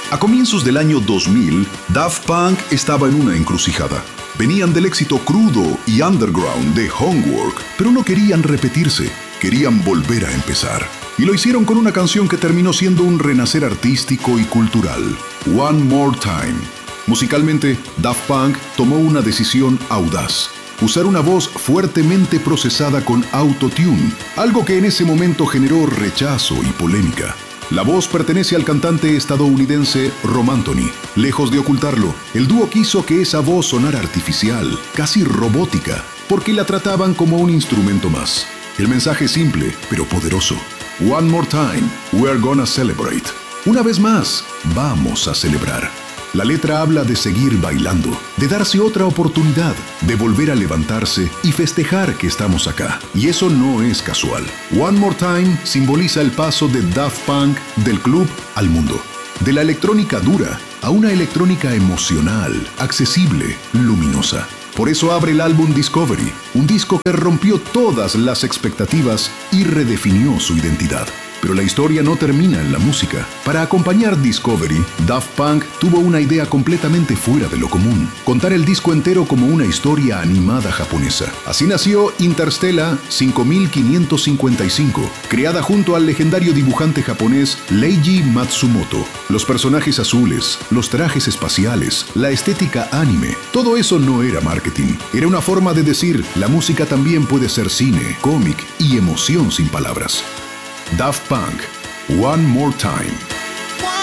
A comienzos del año 2000, Daft Punk estaba en una encrucijada. Venían del éxito crudo y underground de Homework, pero no querían repetirse, querían volver a empezar. Y lo hicieron con una canción que terminó siendo un renacer artístico y cultural, One More Time. Musicalmente, Daft Punk tomó una decisión audaz: usar una voz fuertemente procesada con autotune, algo que en ese momento generó rechazo y polémica. La voz pertenece al cantante estadounidense Rob Anthony. Lejos de ocultarlo, el dúo quiso que esa voz sonara artificial, casi robótica, porque la trataban como un instrumento más. El mensaje es simple, pero poderoso. One more time, we're gonna celebrate. Una vez más, vamos a celebrar. La letra habla de seguir bailando, de darse otra oportunidad, de volver a levantarse y festejar que estamos acá. Y eso no es casual. One More Time simboliza el paso de Daft Punk del club al mundo. De la electrónica dura a una electrónica emocional, accesible, luminosa. Por eso abre el álbum Discovery, un disco que rompió todas las expectativas y redefinió su identidad. Pero la historia no termina en la música. Para acompañar Discovery, Daft Punk tuvo una idea completamente fuera de lo común: contar el disco entero como una historia animada japonesa. Así nació Interstellar 5555, creada junto al legendario dibujante japonés Leiji Matsumoto. Los personajes azules, los trajes espaciales, la estética anime, todo eso no era marketing. Era una forma de decir: la música también puede ser cine, cómic y emoción sin palabras. Daft Punk, One More Time.